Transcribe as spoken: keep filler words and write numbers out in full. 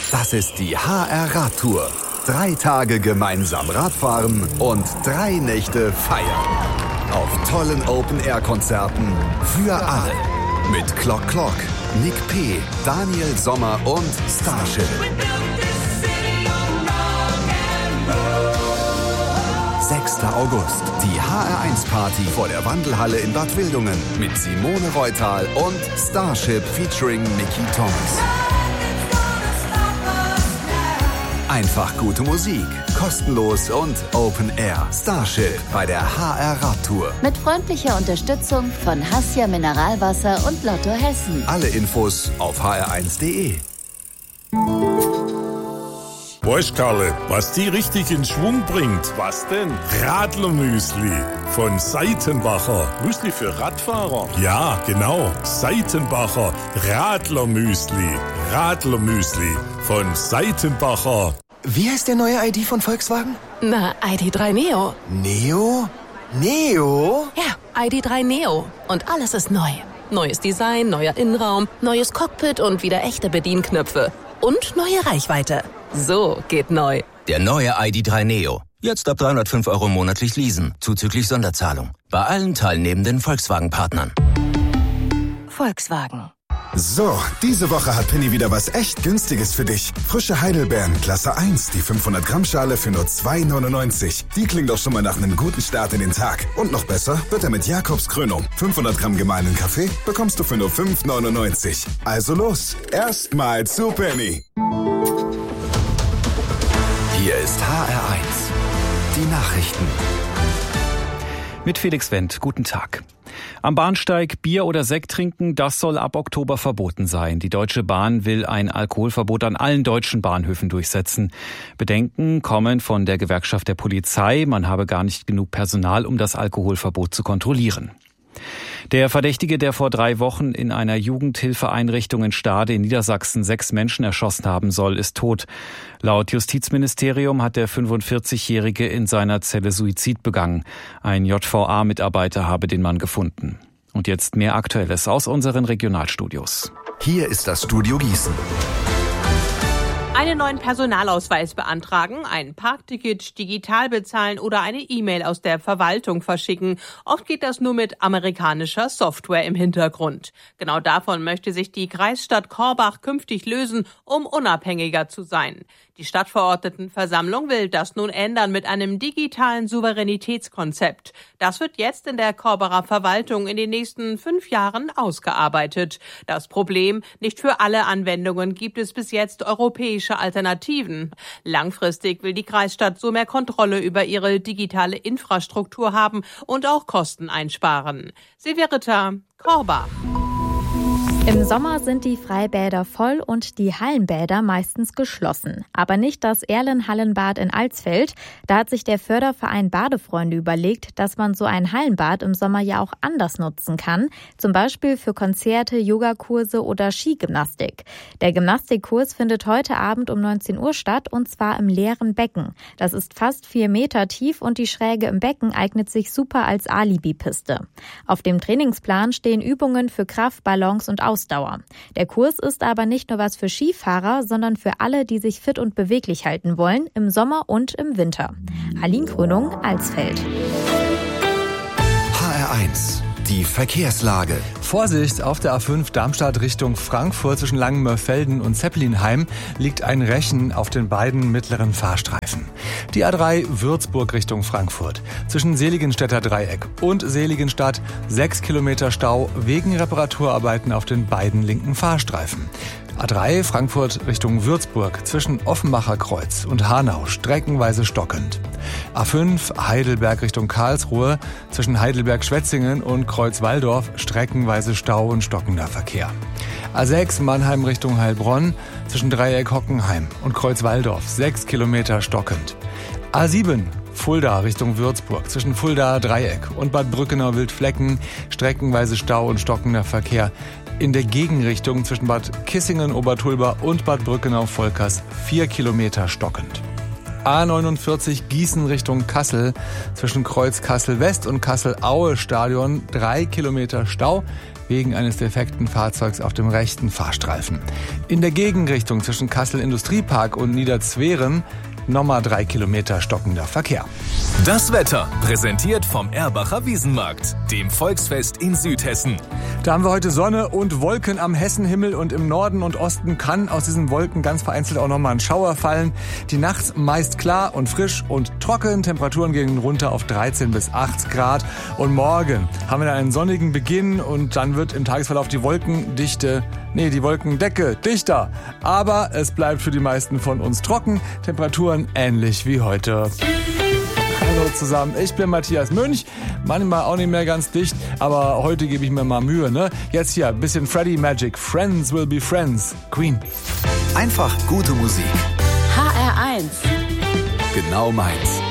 Das ist die H R Radtour. Drei Tage gemeinsam Radfahren und drei Nächte feiern. Auf tollen Open-Air-Konzerten für alle. Mit Clock Clock, Nick P., Daniel Sommer und Starship. sechster August, die H R eins Party vor der Wandelhalle in Bad Wildungen mit Simone Reutal und Starship featuring Nicky Thomas. Einfach gute Musik, kostenlos und Open Air. Starship bei der H R Radtour. Mit freundlicher Unterstützung von Hassia Mineralwasser und Lotto Hessen. Alle Infos auf h r eins punkt d e. Weißt Karle, was die richtig in Schwung bringt? Was denn? Radlermüsli von Seitenbacher. Müsli für Radfahrer? Ja, genau. Seitenbacher Radlermüsli. Radlermüsli von Seitenbacher. Wie heißt der neue I D von Volkswagen? Na, I D drei Neo. Neo? Neo? Ja, I D drei Neo. Und alles ist neu. Neues Design, neuer Innenraum, neues Cockpit und wieder echte Bedienknöpfe. Und neue Reichweite. So geht neu. Der neue I D drei Neo. Jetzt ab dreihundertfünf Euro monatlich leasen, zuzüglich Sonderzahlung. Bei allen teilnehmenden Volkswagen-Partnern. Volkswagen. So, diese Woche hat Penny wieder was echt Günstiges für dich. Frische Heidelbeeren, Klasse eins, die fünfhundert Gramm Schale für nur zwei neunundneunzig. Die klingt doch schon mal nach einem guten Start in den Tag. Und noch besser wird er mit Jakobs Krönung. fünfhundert Gramm gemahlenen Kaffee bekommst du für nur fünf neunundneunzig. Also los, erstmal zu Penny. Hier ist H R eins. Die Nachrichten. Mit Felix Wendt, guten Tag. Am Bahnsteig Bier oder Sekt trinken, das soll ab Oktober verboten sein. Die Deutsche Bahn will ein Alkoholverbot an allen deutschen Bahnhöfen durchsetzen. Bedenken kommen von der Gewerkschaft der Polizei. Man habe gar nicht genug Personal, um das Alkoholverbot zu kontrollieren. Der Verdächtige, der vor drei Wochen in einer Jugendhilfeeinrichtung in Stade in Niedersachsen sechs Menschen erschossen haben soll, ist tot. Laut Justizministerium hat der fünfundvierzigjährige in seiner Zelle Suizid begangen. Ein J V A-Mitarbeiter habe den Mann gefunden. Und jetzt mehr Aktuelles aus unseren Regionalstudios. Hier ist das Studio Gießen. Einen neuen Personalausweis beantragen, ein Parkticket digital bezahlen oder eine E-Mail aus der Verwaltung verschicken. Oft geht das nur mit amerikanischer Software im Hintergrund. Genau davon möchte sich die Kreisstadt Korbach künftig lösen, um unabhängiger zu sein. Die Stadtverordnetenversammlung will das nun ändern mit einem digitalen Souveränitätskonzept. Das wird jetzt in der Korbacher Verwaltung in den nächsten fünf Jahren ausgearbeitet. Das Problem: Nicht für alle Anwendungen gibt es bis jetzt europäische Alternativen. Langfristig will die Kreisstadt so mehr Kontrolle über ihre digitale Infrastruktur haben und auch Kosten einsparen. Silvia Ritter, Korbach. Im Sommer sind die Freibäder voll und die Hallenbäder meistens geschlossen. Aber nicht das Erlenhallenbad in Alsfeld. Da hat sich der Förderverein Badefreunde überlegt, dass man so ein Hallenbad im Sommer ja auch anders nutzen kann. Zum Beispiel für Konzerte, Yogakurse oder Skigymnastik. Der Gymnastikkurs findet heute Abend um neunzehn Uhr statt, und zwar im leeren Becken. Das ist fast vier Meter tief und die Schräge im Becken eignet sich super als Alibi-Piste. Auf dem Trainingsplan stehen Übungen für Kraft, Balance und Ausdauer. Der Kurs ist aber nicht nur was für Skifahrer, sondern für alle, die sich fit und beweglich halten wollen, im Sommer und im Winter. Aline Krönung, Alsfeld. H R eins. Die Verkehrslage. Vorsicht, auf der A fünf Darmstadt Richtung Frankfurt zwischen Langenmörfelden und Zeppelinheim liegt ein Rechen auf den beiden mittleren Fahrstreifen. Die A drei Würzburg Richtung Frankfurt zwischen Seligenstädter Dreieck und Seligenstadt sechs Kilometer Stau wegen Reparaturarbeiten auf den beiden linken Fahrstreifen. A drei Frankfurt Richtung Würzburg zwischen Offenbacher Kreuz und Hanau streckenweise stockend. A fünf Heidelberg Richtung Karlsruhe zwischen Heidelberg-Schwetzingen und Kreuz-Walldorf streckenweise Stau und stockender Verkehr. A sechs Mannheim Richtung Heilbronn zwischen Dreieck-Hockenheim und Kreuz-Walldorf sechs Kilometer stockend. A sieben Fulda Richtung Würzburg zwischen Fulda Dreieck und Bad Brückenau-Wildflecken streckenweise Stau und stockender Verkehr. In der Gegenrichtung zwischen Bad Kissingen-Obertulba und Bad Brückenau-Volkers vier Kilometer stockend. A neunundvierzig Gießen Richtung Kassel. Zwischen Kreuz Kassel-West und Kassel-Aue-Stadion drei Kilometer Stau wegen eines defekten Fahrzeugs auf dem rechten Fahrstreifen. In der Gegenrichtung zwischen Kassel-Industriepark und Niederzweren nochmal drei Kilometer stockender Verkehr. Das Wetter, präsentiert vom Erbacher Wiesenmarkt, dem Volksfest in Südhessen. Da haben wir heute Sonne und Wolken am Hessenhimmel und im Norden und Osten kann aus diesen Wolken ganz vereinzelt auch nochmal ein Schauer fallen. Die Nacht meist klar und frisch und trocken. Temperaturen gehen runter auf dreizehn bis acht Grad. Und morgen haben wir dann einen sonnigen Beginn und dann wird im Tagesverlauf die Wolkendichte, nee, die Wolkendecke dichter. Aber es bleibt für die meisten von uns trocken. Temperaturen ähnlich wie heute. Hallo zusammen, ich bin Matthias Münch, manchmal auch nicht mehr ganz dicht, aber heute gebe ich mir mal Mühe, ne? Jetzt hier, ein bisschen Freddie Magic, Friends will be friends, Queen. Einfach gute Musik. H R eins. Genau meins.